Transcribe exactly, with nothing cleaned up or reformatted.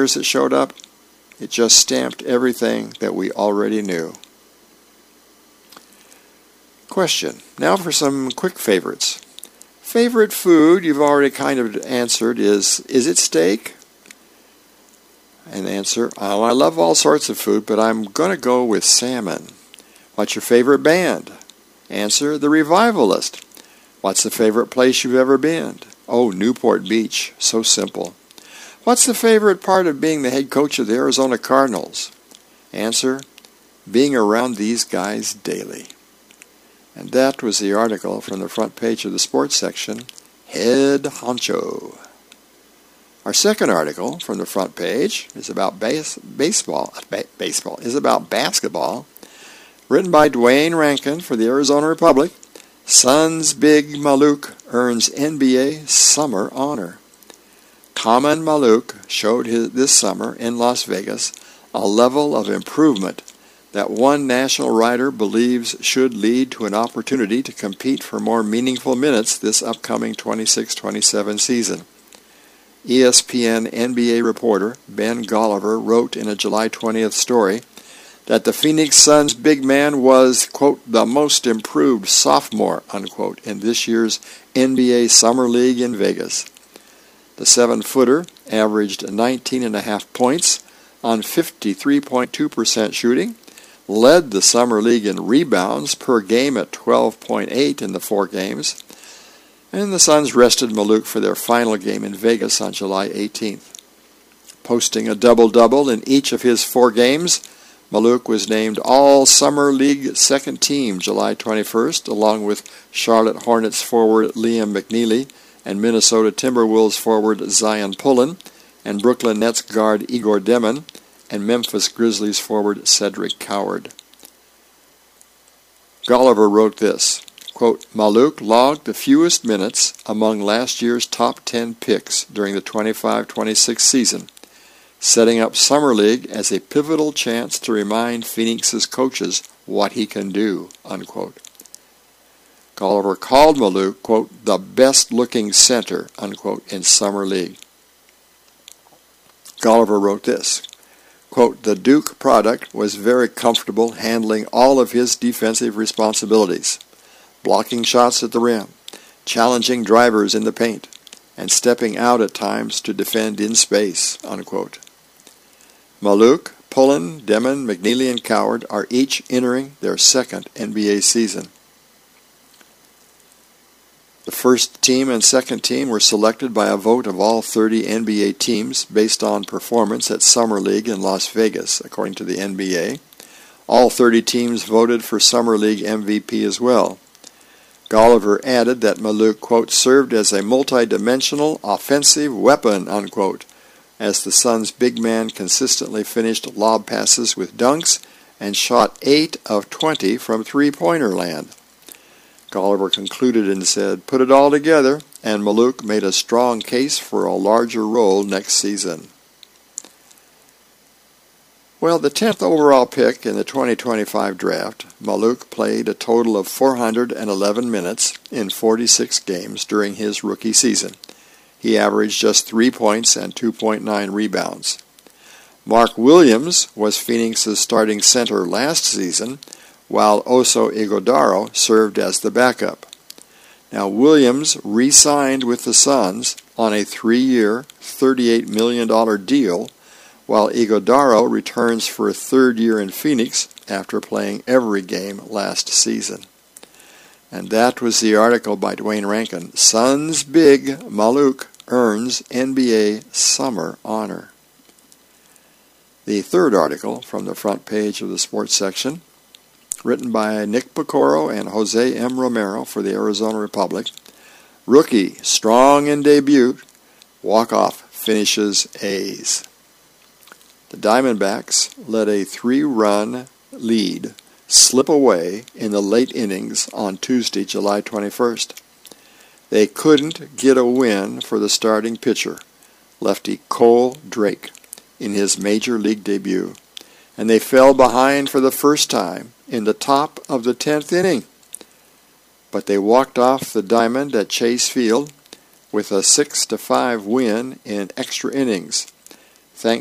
players that showed up, it just stamped everything that we already knew. Question. Now for some quick favorites. Favorite food, you've already kind of answered, is, is it steak? And answer, oh, I love all sorts of food, but I'm going to go with salmon. What's your favorite band? Answer, The Revivalist. What's the favorite place you've ever been? Oh, Newport Beach. So simple. What's the favorite part of being the head coach of the Arizona Cardinals? Answer, being around these guys daily. And that was the article from the front page of the sports section, Head Honcho. Our second article from the front page is about base, baseball, ba- baseball, is about basketball, written by Dwayne Rankin for the Arizona Republic. Suns big Maluk earns N B A summer honor. Kaman Maluk showed his, this summer in Las Vegas a level of improvement that one national writer believes should lead to an opportunity to compete for more meaningful minutes this upcoming twenty-six twenty-seven season. E S P N N B A reporter Ben Golliver wrote in a July twentieth story that the Phoenix Suns big man was, quote, the most improved sophomore, unquote, in this year's N B A Summer League in Vegas. The seven-footer averaged nineteen point five points on fifty-three point two percent shooting, led the Summer League in rebounds per game at twelve point eight in the four games, and the Suns rested Maluk for their final game in Vegas on July eighteenth. Posting a double-double in each of his four games, Maluk was named All-Summer League Second Team July twenty-first, along with Charlotte Hornets forward Liam McNeely and Minnesota Timberwolves forward Zion Pullen, and Brooklyn Nets guard Igor Demon, and Memphis Grizzlies forward Cedric Coward. Golliver wrote this, quote, Maluk logged the fewest minutes among last year's top ten picks during the twenty-five twenty-six season, setting up Summer League as a pivotal chance to remind Phoenix's coaches what he can do, unquote. Golliver called Maluk, quote, the best-looking center, unquote, in Summer League. Golliver wrote this, quote, the Duke product was very comfortable handling all of his defensive responsibilities, blocking shots at the rim, challenging drivers in the paint, and stepping out at times to defend in space, unquote. Maluk, Pullen, Demon, McNeely, and Coward are each entering their second N B A season. The first team and second team were selected by a vote of all thirty N B A teams based on performance at Summer League in Las Vegas, according to the N B A. All thirty teams voted for Summer League M V P as well. Golliver added that Maluk, quote, served as a multi-dimensional offensive weapon, unquote, as the Suns' big man consistently finished lob passes with dunks and shot eight of twenty from three-pointer land. Golliver concluded and said, put it all together, and Maluk made a strong case for a larger role next season. Well, the tenth overall pick in the twenty twenty-five draft, Maluk played a total of four hundred eleven minutes in forty-six games during his rookie season. He averaged just three points and two point nine rebounds. Mark Williams was Phoenix's starting center last season, while Oso Ighodaro served as the backup. Now, Williams re-signed with the Suns on a three-year, thirty-eight million dollars deal, while Ighodaro returns for a third year in Phoenix after playing every game last season. And that was the article by Dwayne Rankin, Suns big Maluk earns N B A summer honor. The third article from the front page of the sports section, written by Nick Pecoro and Jose M. Romero for the Arizona Republic. Rookie, strong in debut, walk-off finishes A's. The Diamondbacks let a three-run lead slip away in the late innings on Tuesday, July twenty-first. They couldn't get a win for the starting pitcher, lefty Cole Drake, in his major league debut, and they fell behind for the first time in the top of the tenth inning. But they walked off the diamond at Chase Field with a six to five win in extra innings,